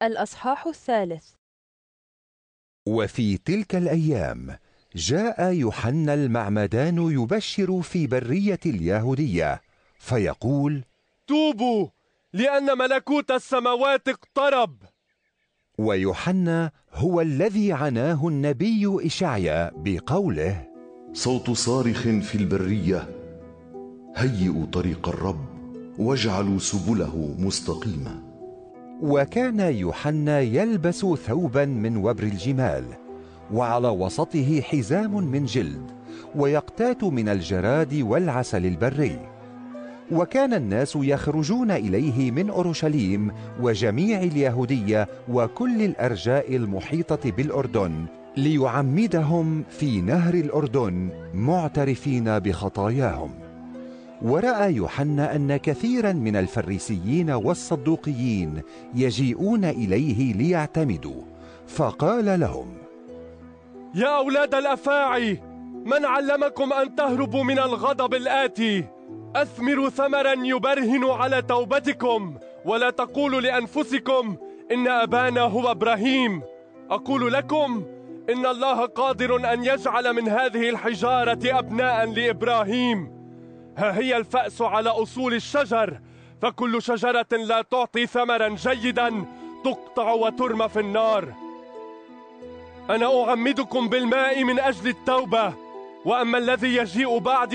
الأصحاح 3. وفي تلك الأيام جاء يوحنا المعمدان يبشر في برية اليهودية فيقول: توبوا لأن ملكوت السماوات اقترب. ويوحنا هو الذي عناه النبي إشعيا بقوله: صوت صارخ في البرية، هيئوا طريق الرب واجعلوا سبله مستقيمة. وكان يوحنا يلبس ثوبا من وبر الجمال، وعلى وسطه حزام من جلد، ويقتات من الجراد والعسل البري. وكان الناس يخرجون إليه من أورشليم وجميع اليهودية وكل الأرجاء المحيطة بالأردن ليعمدهم في نهر الأردن معترفين بخطاياهم. ورأى يوحنا أن كثيرا من الفريسيين والصدوقيين يجيئون إليه ليعتمدوا، فقال لهم: يا أولاد الأفاعي، من علمكم أن تهربوا من الغضب الآتي؟ أثمروا ثمرا يبرهن على توبتكم، ولا تقولوا لأنفسكم إن أبانا هو إبراهيم. أقول لكم إن الله قادر أن يجعل من هذه الحجارة أبناء لإبراهيم. ها هي الفأس على أصول الشجر، فكل شجرة لا تعطي ثمرا جيدا تقطع وترمى في النار. أنا أعمدكم بالماء من أجل التوبة، وأما الذي يجيء بعدي